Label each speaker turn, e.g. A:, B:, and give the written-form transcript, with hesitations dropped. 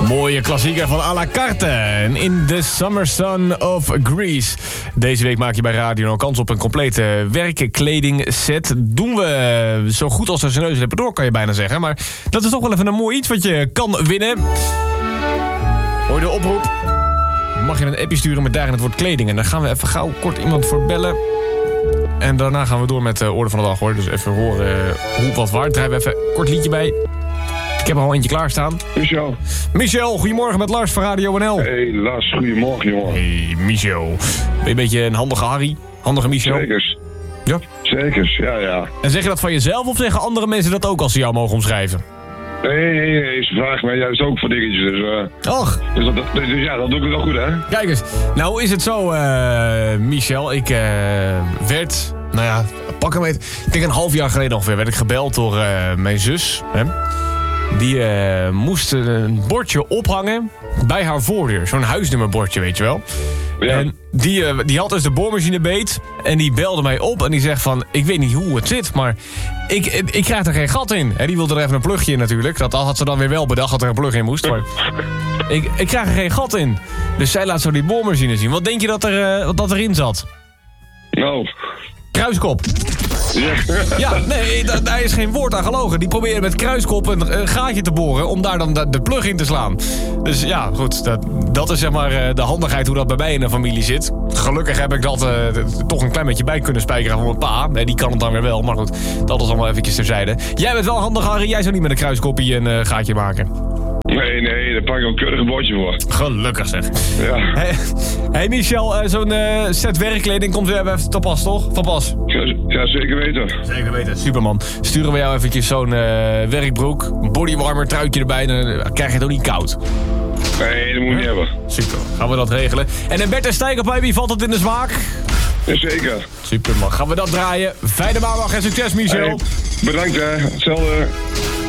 A: Mooie klassieker van à la carte. In the Summer Sun of Greece. Deze week maak je bij Radio een kans op een complete werkkledingset. Doen we zo goed als een neus hebben door, kan je bijna zeggen. Maar dat is toch wel even een mooi iets wat je kan winnen. Hoor je de oproep? Mag je een appje sturen met daarin het woord kleding. En dan gaan we even gauw kort iemand voor bellen. En daarna gaan we door met de orde van de dag, hoor. Dus even horen hoe wat waar. Draaien we even een kort liedje bij. Ik heb er al eentje klaarstaan. Michel, goedemorgen met Lars van Radio NL.
B: Hey Lars, goedemorgen jongen.
A: Hey Michel. Ben je een beetje een handige Harry? Handige Michel?
B: Zekers.
A: Ja?
B: Zekers, ja.
A: En zeg je dat van jezelf of zeggen andere mensen dat ook als ze jou mogen omschrijven?
B: Nee, ze vragen mij juist ook voor dingetjes. Dus,
A: Och.
B: Dus ja, dat doe ik wel goed, hè?
A: Kijk eens. Nou is het zo, Michel. Ik werd, pak hem even. Ik denk een half jaar geleden ongeveer werd ik gebeld door mijn zus. Hè? Die moest een bordje ophangen bij haar voordeur. Zo'n huisnummerbordje, weet je wel. Ja. En die had dus de boormachine beet. En die belde mij op en die zegt van... Ik weet niet hoe het zit, maar ik krijg er geen gat in. Die wilde er even een plugje in natuurlijk. Dat had ze dan weer wel bedacht dat er een plug in moest. Maar ik krijg er geen gat in. Dus zij laat zo die boormachine zien. Wat denk je dat erin zat?
B: Nou...
A: Kruiskop. Ja, nee, daar is geen woord aan gelogen. Die proberen met kruiskop een gaatje te boren om daar dan de plug in te slaan. Dus ja, goed, dat is zeg maar de handigheid hoe dat bij mij in de familie zit. Gelukkig heb ik dat toch een klein beetje bij kunnen spijkeren van mijn pa. Nee, die kan het dan weer wel, maar goed, dat is allemaal eventjes terzijde. Jij bent wel handig, Harry. Jij zou niet met een kruiskopje een gaatje maken.
B: Nee, daar pak ik een keurig bordje voor.
A: Gelukkig zeg.
B: Ja.
A: Hey Michel, zo'n set werkkleding komt weer even te pas, toch? Van pas.
B: Ja, zeker weten.
A: Zeker weten, superman. Sturen we jou eventjes zo'n werkbroek, bodywarmer, truitje erbij, dan krijg je het ook niet koud.
B: Nee, dat moet je niet hebben.
A: Super, gaan we dat regelen. En een Bert en Steigerpijp, wie valt het in de smaak?
B: Jazeker.
A: Superman, gaan we dat draaien. Fijne maandag en succes, Michel.
B: Hey, bedankt hè, hetzelfde.